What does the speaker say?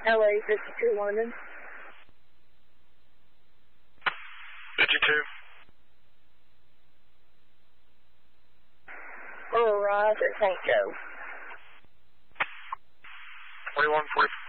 LA 52 London. 52. Oh, Roger, St. Joe. 4145.